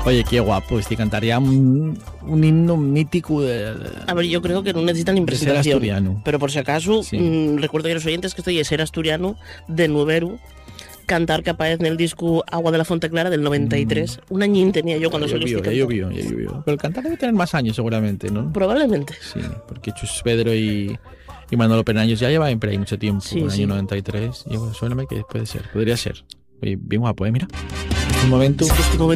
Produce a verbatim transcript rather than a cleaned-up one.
Oye, qué guapo, este cantaría un, un himno mítico de, de... A ver, yo creo que no necesitan ni de ser presentación. asturiano. Pero por si acaso, Sí. mmm, recuerdo a los oyentes que estoy de ser asturiano de Nueveru, cantar que aparece en el disco Agua de la Fonte Clara del noventa y tres. Mm. Un añín tenía yo cuando ya salió llovió, este ya llovió, ya llovió. Pero el cantar debe tener más años seguramente, ¿no? Probablemente. Sí, porque Chus Pedro y, y Manolo Penaños ya llevan por ahí mucho tiempo, sí, en el sí. año noventa y tres. Y bueno, suéname que puede ser, podría ser. Oye, bien guapo, ¿eh? Mira. Un momento. Es que este momento